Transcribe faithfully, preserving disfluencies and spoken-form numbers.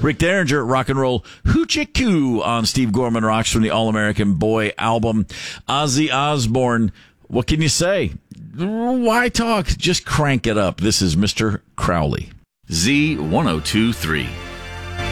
Rick Derringer, Rock and Roll Hoochie Coo on Steve Gorman Rocks from the All-American Boy album. Ozzy Osbourne, what can you say? Why talk? Just crank it up. This is Mister Crowley. Z ten twenty-three.